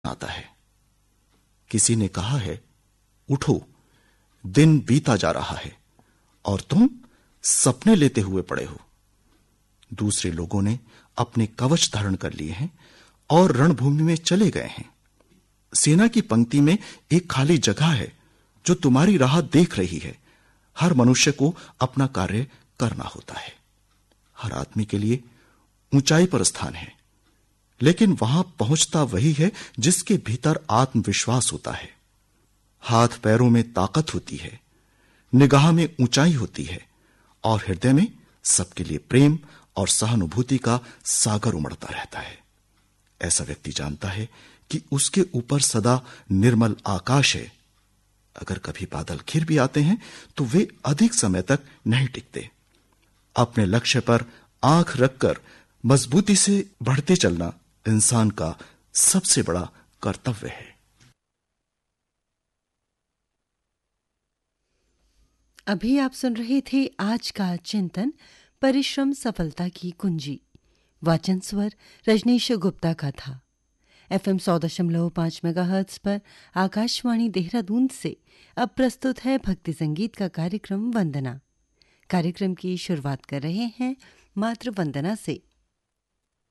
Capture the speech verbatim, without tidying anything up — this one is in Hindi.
आता है। किसी ने कहा है, उठो, दिन बीता जा रहा है और तुम सपने लेते हुए पड़े हो। दूसरे लोगों ने अपने कवच धारण कर लिए हैं और रणभूमि में चले गए हैं। सेना की पंक्ति में एक खाली जगह है जो तुम्हारी राह देख रही है। हर मनुष्य को अपना कार्य करना होता है। हर आदमी के लिए ऊंचाई पर स्थान है, लेकिन वहां पहुंचता वही है जिसके भीतर आत्मविश्वास होता है। हाथ पैरों में ताकत होती है, निगाह में ऊंचाई होती है और हृदय में सबके लिए प्रेम और सहानुभूति का सागर उमड़ता रहता है। ऐसा व्यक्ति जानता है कि उसके ऊपर सदा निर्मल आकाश है। अगर कभी बादल घिर भी आते हैं तो वे अधिक समय तक नहीं टिकते। अपने लक्ष्य पर आंख रखकर मजबूती से बढ़ते चलना इंसान का सबसे बड़ा कर्तव्य है। अभी आप सुन रहे थे आज का चिंतन, परिश्रम सफलता की कुंजी। वाचन स्वर रजनीश गुप्ता का था। एफएम सौ दशमलव पांच मेगाहर्ट्ज पर आकाशवाणी देहरादून से अब प्रस्तुत है भक्ति संगीत का कार्यक्रम वंदना। कार्यक्रम की शुरुआत कर रहे हैं मातृ वंदना से।